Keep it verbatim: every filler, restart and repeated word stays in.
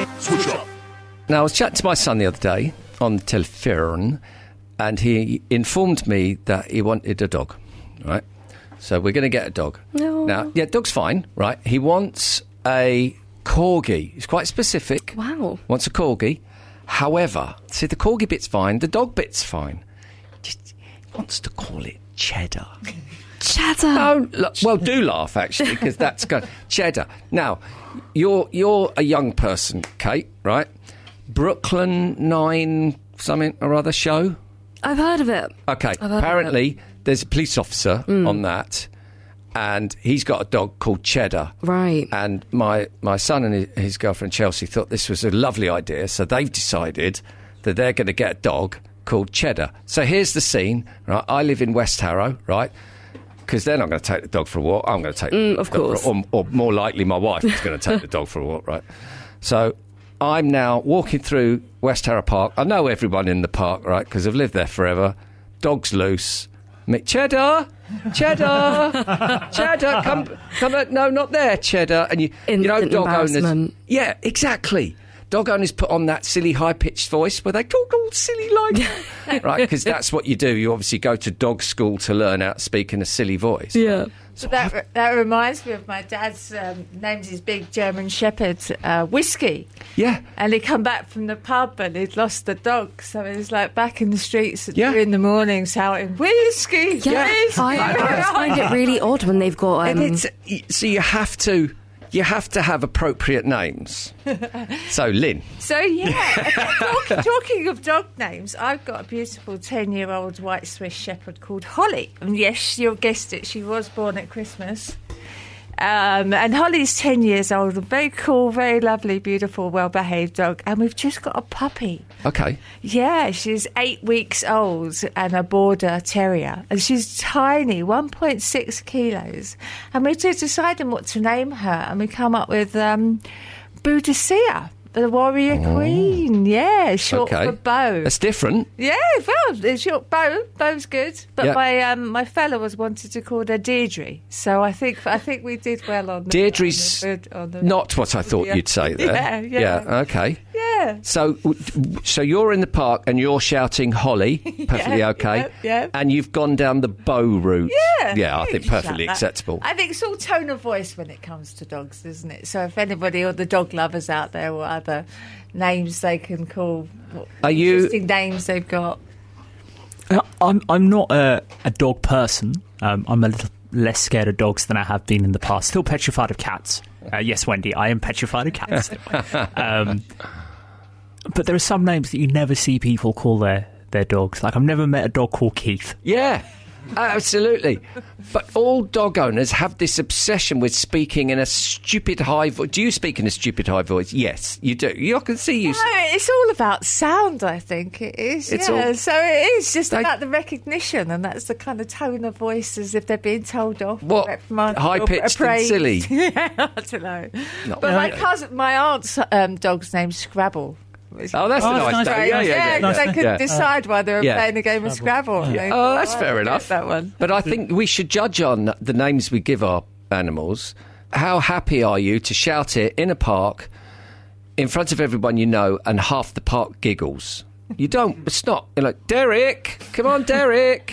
Switch up. Now, I was chatting to my son the other day on the telephone, and he informed me that he wanted a dog, right? So we're going to get a dog. No. Now, yeah, dog's fine, right? He wants a corgi. He's quite specific. Wow. Wants a corgi. However, see, the corgi bit's fine, the dog bit's fine. Just he wants to call it Cheddar. Cheddar. Oh, lo- well, do laugh, actually, because that's good. Cheddar. Now, you're you're a young person, Kate, right? Brooklyn Nine something or other show? I've heard of it. Okay, I've heard of apparently it. there's a police officer Mm. on that, and he's got a dog called Cheddar. Right. And my, my son and his, his girlfriend Chelsea thought this was a lovely idea, so they've decided that they're going to get a dog called Cheddar. So here's the scene, right? I live in West Harrow, right? Because they're not going to take the dog for a walk. I'm going to take Mm, the of dog course. For, or, or more likely my wife is going to take the dog for a walk, right? So I'm now walking through West Harrow Park. I know everyone in the park, right, because I've lived there forever. Dog's loose. Me- Cheddar! Cheddar! Cheddar! Come, come! uh, No, not there, Cheddar. And you, you know, Instant dog owners. embarrassment. Yeah, exactly. Dog owners put on that silly high-pitched voice where they talk all silly like, right? Because that's what you do. You obviously go to dog school to learn how to speak in a silly voice. Yeah. So that that reminds me of my dad's um, name's his big German Shepherd, uh, Whiskey. Yeah. And he'd come back from the pub and he'd lost the dog, so he was like back in the streets at Yeah. two in the morning shouting "Whiskey, Yeah. whiskey!" I, I just find it really odd when they've got. Um, And it's, so you have to, you have to have appropriate names. So Lynn, So yeah, talking, talking of dog names, I've got a beautiful ten-year-old white Swiss Shepherd called Holly, and yes, you guessed it, she was born at Christmas. Um, and Holly's ten years old, a very cool, very lovely, beautiful, well-behaved dog, and we've just got a puppy. okay, Yeah, she's eight weeks old and a border terrier. And she's tiny, one point six kilos. And we're just deciding what to name her. And we come up with um, Boudicca, the warrior queen. Yeah, short okay, for Bo. that's different. Yeah, well, it's short Bo. Bo's good. But Yeah. my um, my fella was wanted to call her Deirdre. So I think I think we did well on the... Deirdre's on the, on the, Not what I thought Yeah. you'd say there. Yeah, yeah. okay. Yeah. So, so you're in the park and you're shouting Holly, perfectly Yeah, okay, yeah, yeah. and you've gone down the Bo route. Yeah, yeah, I you think can perfectly shout that. acceptable. I think it's all tone of voice when it comes to dogs, isn't it? So if anybody or the dog lovers out there or other names they can call, what Are you- interesting names they've got. Uh, I'm I'm not a, a dog person. Um, I'm a little less scared of dogs than I have been in the past. Still petrified of cats. Uh, yes, Wendy, I am petrified of cats. um, but there are some names that you never see people call their, their dogs. Like, I've never met a dog called Keith. Yeah, absolutely. But all dog owners have this obsession with speaking in a stupid high voice. Do you speak in a stupid high voice? Yes, you do. You I can see you. No, it's all about sound, I think it is. It's yeah, all- so it is just They- about the recognition, and that's the kind of tone of voice as if they're being told off. What? reprimanded, or High-pitched and appraised. silly? Yeah, I don't know. Not but my really. cousin, my aunt's um, dog's name's Scrabble. Oh, that's Oh, a that's nice nice. name. Yeah, yeah, yeah. they could yeah. decide why they were Yeah. playing a game of Scrabble. They Oh, thought, that's "Oh, fair I'll get enough. That one. But I think we should judge on the names we give our animals. How happy are you to shout it in a park in front of everyone you know and half the park giggles? You don't. It's not. You're like, Derek, come on, Derek.